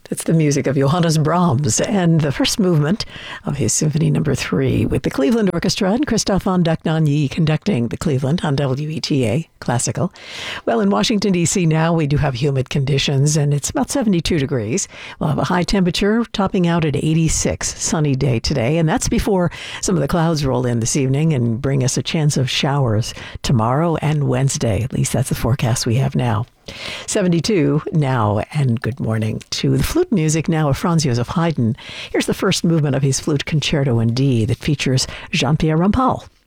That's the music of Johannes Brahms and the first movement of his Symphony No. 3 with the Cleveland Orchestra and Christoph von Dohnanyi conducting the Cleveland on WETA Classical. Well, in Washington, D.C. now, we do have humid conditions, and it's about 72 degrees. We'll have a high temperature topping out at 86, sunny day today, and that's before some of the clouds roll in this evening and bring us a chance of showers tomorrow and Wednesday. At least that's the forecast we have now. 72 now, and good morning to the flute music now of Franz Joseph Haydn. Here's the first movement of his flute concerto in D that features Jean-Pierre Rampal.